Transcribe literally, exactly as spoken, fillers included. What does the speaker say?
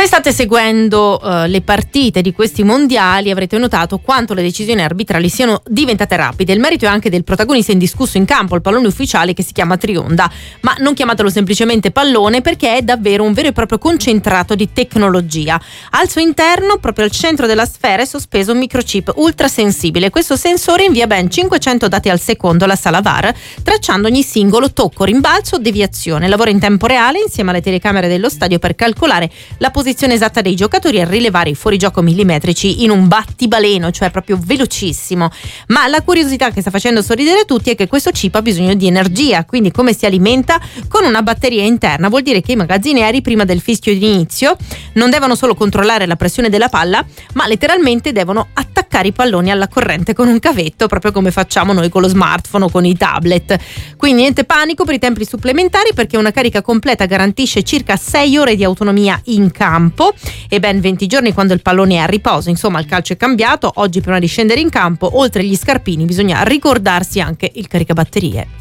state seguendo uh, le partite di questi mondiali avrete notato quanto le decisioni arbitrali siano diventate rapide. Il merito è anche del protagonista indiscusso in campo, il pallone ufficiale che si chiama Trionda, ma non chiamatelo semplicemente pallone perché è davvero un vero e proprio concentrato di tecnologia. Al suo interno, proprio al centro della sfera, è sospeso un microchip ultrasensibile. Questo sensore invia ben cinquecento dati al secondo alla sala V A R, tracciando ogni singolo tocco, rimbalzo o deviazione. Lavora in tempo reale insieme alle telecamere dello stadio per calcolare la posizione esatta dei giocatori e rilevare i fuorigioco millimetrici in un battibaleno, cioè proprio velocissimo. Ma la curiosità che sta facendo sorridere tutti è che questo chip ha bisogno di energia, quindi come si alimenta? Con una batteria interna. Vuol dire che i magazzinieri prima del fischio di inizio non devono solo controllare la pressione della palla, ma letteralmente devono attaccare i palloni alla corrente con un cavetto, proprio come facciamo noi con lo smartphone o con i tablet. Quindi niente panico per i tempi supplementari, perché una carica completa garantisce circa sei ore di autonomia in campo e ben venti giorni quando il pallone è a riposo. Insomma, il calcio è cambiato. Oggi prima di scendere in campo, oltre agli scarpini, bisogna ricordarsi anche il caricabatterie.